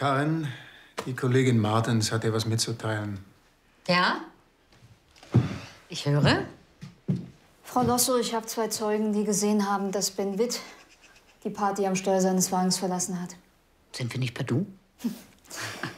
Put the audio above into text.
Karin, die Kollegin Martens hat dir was mitzuteilen. Ja? Ich höre. Frau Losso, ich habe 2 Zeugen, die gesehen haben, dass Ben Witt die Party am Steuer seines Wagens verlassen hat. Sind wir nicht per Du?